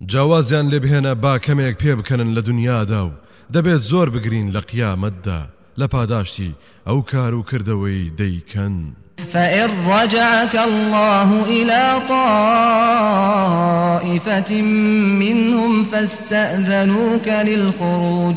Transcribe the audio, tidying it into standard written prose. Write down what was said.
جاوازیان لێ بهێنە با کەمێک پێ بکەنن لە دنیادا و دەبێت زۆر بگرین لە قیامەتدا لە پاداشتی ئەو کار و کردەوەی دەیکەن. فإن رجعك الله إلى طائفة منهم فاستأذنوك للخروج